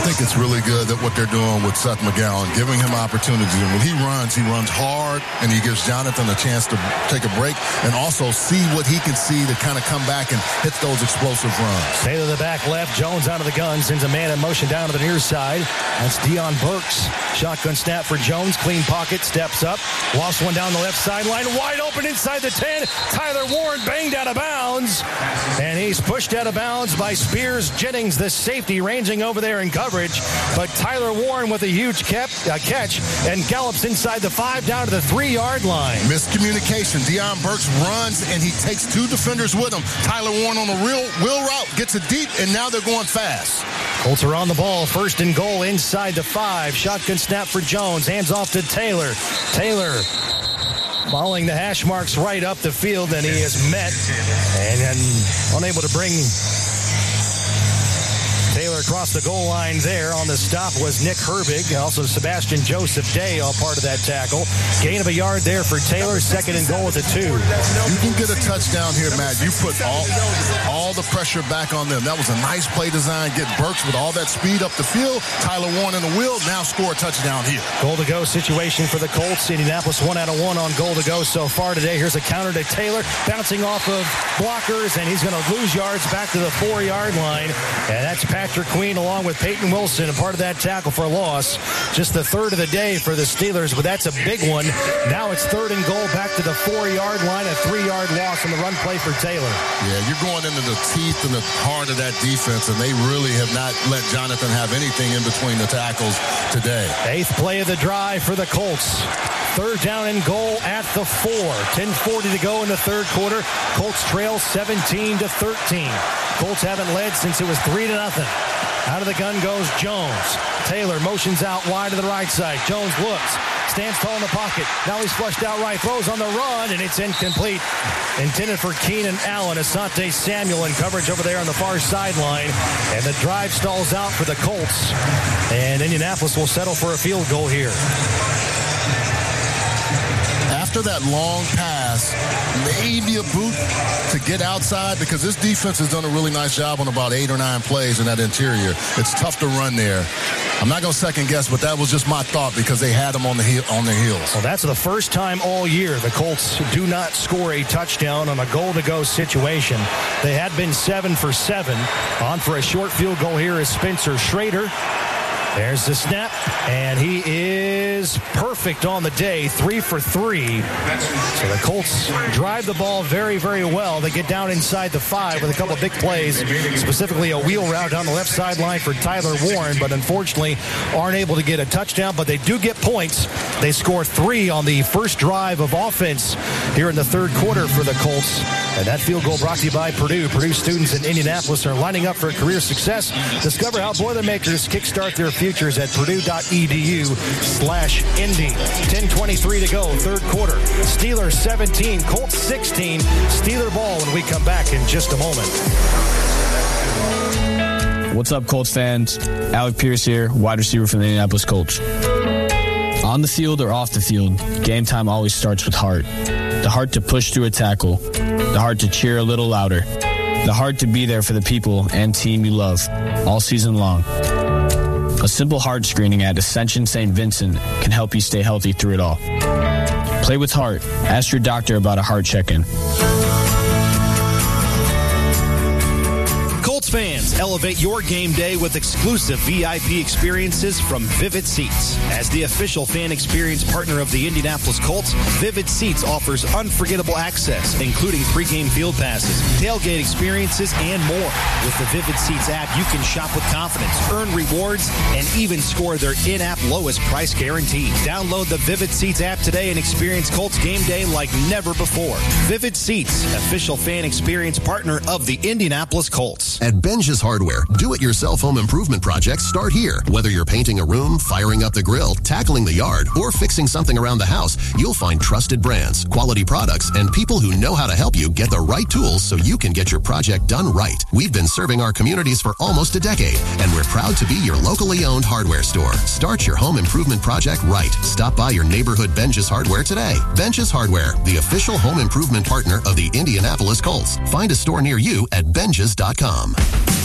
think it's really good that what they're doing with Seth McGowan, giving him opportunities. And when he runs hard, and he gives Jonathan a chance to take a break and also see what he can see to kind of come back and hit those explosive runs. Taylor the back left, Jones out of the gun, sends a man in motion down to the near side. That's Deion Burks. Shotgun snap for Jones, clean pocket, steps up, lost one down the left sideline, wide open inside the 10. Tyler Warren banged out of bounds, and he's pushed out of bounds by Spears Jennings, the safety, ranging over there in coverage. But Tyler Warren with a huge catch and gallops inside the 5 down to the 3-yard line. Miscommunication. Deion Burks runs, and he takes 2 defenders with him. Tyler Warren on a wheel route, gets it deep, and now they're going fast. Colts are on the ball. 1st and goal inside the 5. Shotgun snap for Jones. Hands off to Taylor. Taylor following the hash marks right up the field, and he is met and unable to bring Taylor across the goal line there. On the stop was Nick Herbig. Also Sebastian Joseph Day, all part of that tackle. Gain of a yard there for Taylor. 2nd and goal at the 2. You can get a touchdown here, Matt. You put all the pressure back on them. That was a nice play design. Get Burks with all that speed up the field. Tyler Warren in the wheel. Now score a touchdown here. Goal to go situation for the Colts. Indianapolis 1 out of 1 on goal to go so far today. Here's a counter to Taylor. Bouncing off of blockers, and he's going to lose yards back to the 4-yard line. And that's Patrick Queen along with Peyton Wilson, a part of that tackle for loss. Just the 3rd of the day for the Steelers, but that's a big one. Now it's 3rd and goal back to the 4-yard line, a 3-yard loss on the run play for Taylor. Yeah, you're going into the teeth and the heart of that defense, and they really have not let Jonathan have anything in between the tackles today. 8th play of the drive for the Colts. 3rd down and goal at the 4. 10:40 to go in the 3rd quarter. Colts trail 17-13. Colts haven't led since it was 3-0. Out of the gun goes Jones. Taylor motions out wide to the right side. Jones looks, stands tall in the pocket. Now he's flushed out right, throws on the run, and it's incomplete. Intended for Keenan Allen. Asante Samuel in coverage over there on the far sideline. And the drive stalls out for the Colts. And Indianapolis will settle for a field goal here. After that long pass, maybe a boot to get outside, because this defense has done a really nice job on about 8 or 9 plays in that interior. It's tough to run there. I'm not going to second guess, but that was just my thought because they had them on their heels. Well, that's the first time all year the Colts do not score a touchdown on a goal-to-go situation. They had been 7 for 7. On for a short field goal here is Spencer Schrader. There's the snap, and he is perfect on the day, 3 for 3. So the Colts drive the ball very, very well. They get down inside the 5 with a couple of big plays, specifically a wheel route down the left sideline for Tyler Warren, but unfortunately aren't able to get a touchdown, but they do get points. They score 3 on the first drive of offense here in the 3rd quarter for the Colts. And that field goal brought to you by Purdue. Purdue students in Indianapolis are lining up for career success. Discover how Boilermakers kickstart their futures at purdue.edu/Indy. 10:23 to go, 3rd quarter. Steelers 17, Colts 16. Steeler ball when we come back in just a moment. What's up, Colts fans? Alec Pierce here, wide receiver for the Indianapolis Colts. On the field or off the field, game time always starts with heart. The heart to push through a tackle. The heart to cheer a little louder. The heart to be there for the people and team you love all season long. A simple heart screening at Ascension St. Vincent can help you stay healthy through it all. Play with heart. Ask your doctor about a heart check-in. Fans, elevate your game day with exclusive VIP experiences from Vivid Seats. As the official fan experience partner of the Indianapolis Colts, Vivid Seats offers unforgettable access, including pregame field passes, tailgate experiences, and more. With the Vivid Seats app, you can shop with confidence, earn rewards, and even score their in-app lowest price guarantee. Download the Vivid Seats app today and experience Colts game day like never before. Vivid Seats, official fan experience partner of the Indianapolis Colts. At Benja's Hardware, do-it-yourself home improvement projects start here. Whether you're painting a room, firing up the grill, tackling the yard, or fixing something around the house, you'll find trusted brands, quality products, and people who know how to help you get the right tools so you can get your project done right. We've been serving our communities for almost a decade, and we're proud to be your locally owned hardware store. Start your home improvement project right. Stop by your neighborhood Benja's Hardware today. Benja's Hardware, the official home improvement partner of the Indianapolis Colts. Find a store near you at benjas.com.